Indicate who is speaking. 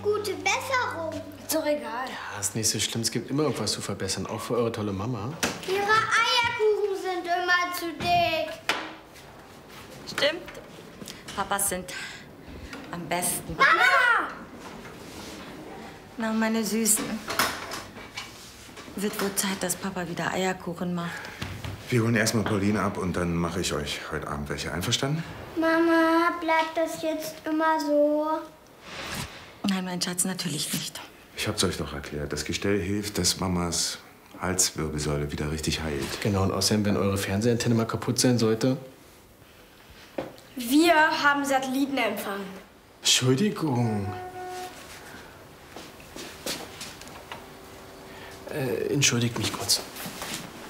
Speaker 1: gute Besserung.
Speaker 2: Ist doch egal.
Speaker 3: Ja, ist nicht so schlimm. Es gibt immer irgendwas zu verbessern, auch für eure tolle Mama.
Speaker 1: Ihre Eierkuchen sind immer zu dick.
Speaker 2: Stimmt. Papas sind am besten.
Speaker 1: Mama!
Speaker 2: Na, meine Süßen. Wird wohl Zeit, dass Papa wieder Eierkuchen macht.
Speaker 4: Wir holen erstmal Pauline ab und dann mache ich euch heute Abend welche. Einverstanden?
Speaker 1: Mama, bleibt das jetzt immer so?
Speaker 2: Nein, mein Schatz, natürlich nicht.
Speaker 4: Ich hab's euch doch erklärt. Das Gestell hilft, dass Mamas Halswirbelsäule wieder richtig heilt.
Speaker 3: Genau, und außerdem, wenn eure Fernsehantenne mal kaputt sein sollte.
Speaker 5: Wir haben Satellitenempfang.
Speaker 3: Entschuldigung. Entschuldigt mich kurz.